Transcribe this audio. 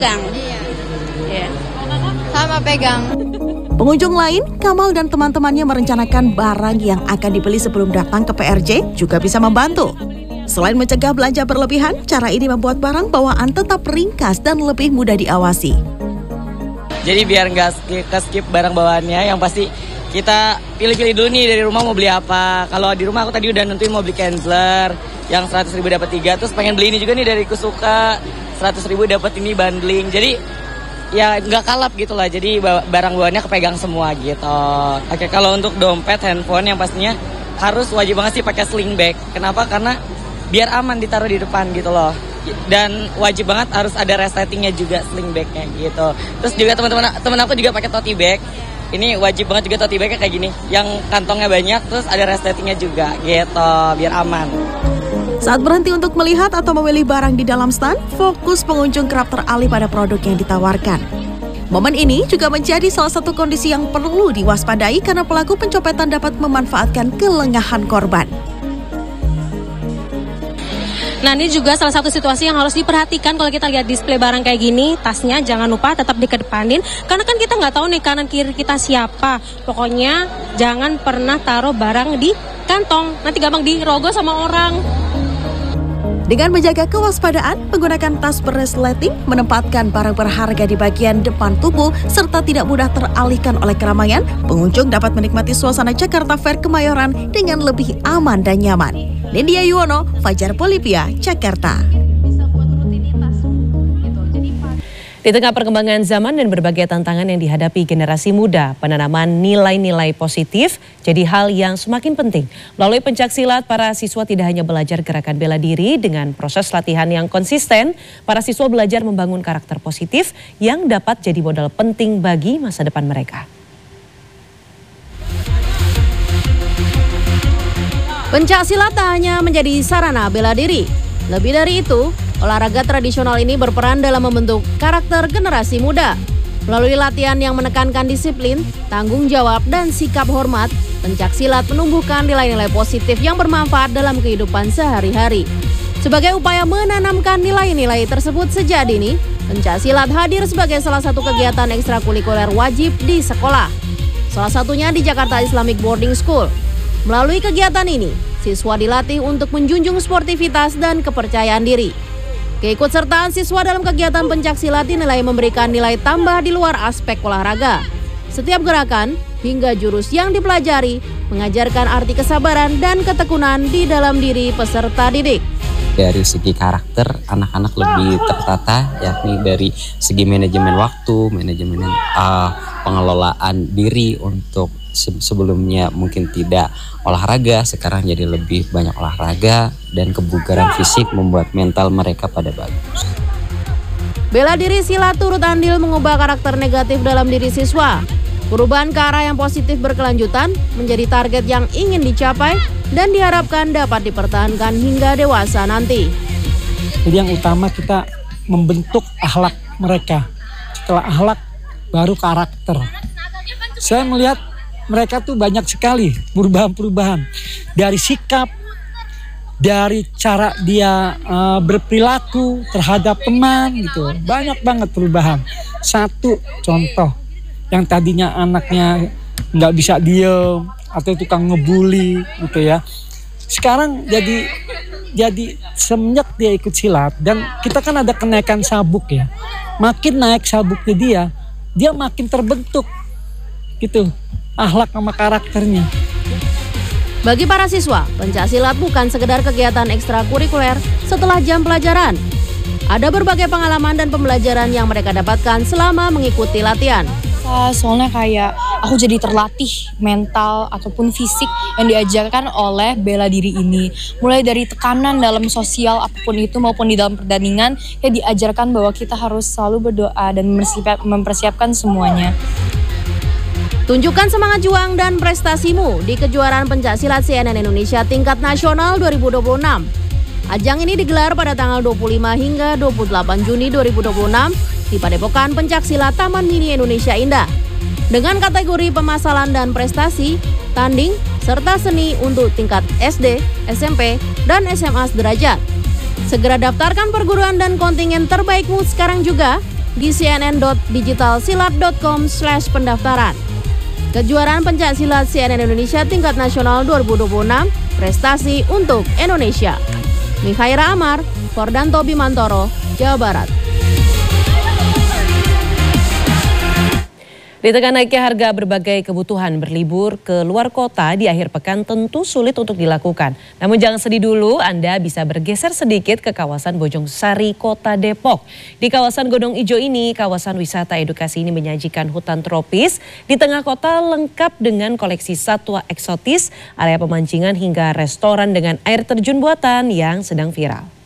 Pegang. Iya. Sama pegang. Pengunjung lain, Kamal dan teman-temannya merencanakan barang yang akan dibeli sebelum datang ke PRJ juga bisa membantu. Selain mencegah belanja berlebihan, cara ini membuat barang bawaan tetap ringkas dan lebih mudah diawasi. Jadi biar nggak skip barang bawaannya, yang pasti kita pilih-pilih dulu nih dari rumah mau beli apa. Kalau di rumah aku tadi udah nentuin mau beli Kienzler yang 100.000 dapat 3, terus pengen beli ini juga nih dari Kusuka 100.000 dapat ini bundling. Jadi ya nggak kalap gitu lah, jadi barang bawaannya kepegang semua gitu. Oke, kalau untuk dompet, handphone yang pastinya harus wajib banget sih pakai sling bag. Kenapa? Karena biar aman ditaruh di depan gitu loh. Dan wajib banget harus ada resletingnya juga sling bagnya gitu. Terus juga teman aku juga pakai tote bag. Ini wajib banget juga tote bagnya kayak gini, yang kantongnya banyak terus ada resletingnya juga gitu biar aman. Saat berhenti untuk melihat atau memilih barang di dalam stand, fokus pengunjung kerap teralih pada produk yang ditawarkan. Momen ini juga menjadi salah satu kondisi yang perlu diwaspadai karena pelaku pencopetan dapat memanfaatkan kelengahan korban. Nah, ini juga salah satu situasi yang harus diperhatikan kalau kita lihat display barang kayak gini. Tasnya jangan lupa tetap dikedepanin, karena kan kita nggak tahu nih kanan kiri kita siapa. Pokoknya jangan pernah taruh barang di kantong, nanti gampang dirogoh sama orang. Dengan menjaga kewaspadaan, menggunakan tas beresleting, menempatkan barang berharga di bagian depan tubuh, serta tidak mudah teralihkan oleh keramaian, pengunjung dapat menikmati suasana Jakarta Fair Kemayoran dengan lebih aman dan nyaman. Nindya Yuwono, Fajar Bolivia, Jakarta. Di tengah perkembangan zaman dan berbagai tantangan yang dihadapi generasi muda, penanaman nilai-nilai positif jadi hal yang semakin penting. Melalui pencaksilat, para siswa tidak hanya belajar gerakan bela diri, dengan proses latihan yang konsisten, para siswa belajar membangun karakter positif yang dapat jadi modal penting bagi masa depan mereka. Pencaksilat tak hanya menjadi sarana bela diri. Lebih dari itu, olahraga tradisional ini berperan dalam membentuk karakter generasi muda. Melalui latihan yang menekankan disiplin, tanggung jawab, dan sikap hormat, pencaksilat menumbuhkan nilai-nilai positif yang bermanfaat dalam kehidupan sehari-hari. Sebagai upaya menanamkan nilai-nilai tersebut sejak dini, pencaksilat hadir sebagai salah satu kegiatan ekstrakurikuler wajib di sekolah. Salah satunya di Jakarta Islamic Boarding School. Melalui kegiatan ini, siswa dilatih untuk menjunjung sportivitas dan kepercayaan diri. Keikutsertaan siswa dalam kegiatan pencaksilat dinilai memberikan nilai tambah di luar aspek olahraga. Setiap gerakan hingga jurus yang dipelajari mengajarkan arti kesabaran dan ketekunan di dalam diri peserta didik. Dari segi karakter, anak-anak lebih tertata, yakni dari segi manajemen waktu, manajemen pengelolaan diri untuk sebelumnya mungkin tidak olahraga, sekarang jadi lebih banyak olahraga, dan kebugaran fisik membuat mental mereka pada bagus. Bela diri silat turut andil mengubah karakter negatif dalam diri siswa. Perubahan ke arah yang positif berkelanjutan menjadi target yang ingin dicapai dan diharapkan dapat dipertahankan hingga dewasa nanti. Jadi yang utama kita membentuk akhlak mereka. Setelah akhlak baru karakter. Saya melihat mereka tuh banyak sekali perubahan-perubahan dari sikap, dari cara dia berperilaku terhadap teman gitu. Banyak banget perubahan. Satu contoh, yang tadinya anaknya nggak bisa diem atau tukang ngebully gitu ya, sekarang jadi semenjak dia ikut silat, dan kita kan ada kenaikan sabuk ya, makin naik sabuknya dia makin terbentuk gitu akhlak sama karakternya. Bagi para siswa, pencaksilat bukan sekedar kegiatan ekstrakurikuler setelah jam pelajaran. Ada berbagai pengalaman dan pembelajaran yang mereka dapatkan selama mengikuti latihan. Soalnya kayak aku jadi terlatih mental ataupun fisik yang diajarkan oleh bela diri ini. Mulai dari tekanan dalam sosial apapun itu maupun di dalam pertandingan, ya diajarkan bahwa kita harus selalu berdoa dan mempersiapkan semuanya. Tunjukkan semangat juang dan prestasimu di kejuaraan pencaksilat CNN Indonesia tingkat nasional 2026. Ajang ini digelar pada tanggal 25 hingga 28 Juni 2026 di Padepokan Pencaksilat Taman Mini Indonesia Indah. Dengan kategori pemasalan dan prestasi, tanding, serta seni untuk tingkat SD, SMP, dan SMA sederajat. Segera daftarkan perguruan dan kontingen terbaikmu sekarang juga. di cnn.digitalsilat.com/pendaftaran. Kejuaraan pencak silat CNN Indonesia tingkat nasional 2026, prestasi untuk Indonesia. Mikhaira Amar, Fordanto Bimantoro, Jawa Barat. Di tengah naiknya harga berbagai kebutuhan, berlibur ke luar kota di akhir pekan tentu sulit untuk dilakukan. Namun jangan sedih dulu, Anda bisa bergeser sedikit ke kawasan Bojongsari, Kota Depok. Di kawasan Gunung Ijo ini, kawasan wisata edukasi ini menyajikan hutan tropis di tengah kota lengkap dengan koleksi satwa eksotis, area pemancingan hingga restoran dengan air terjun buatan yang sedang viral.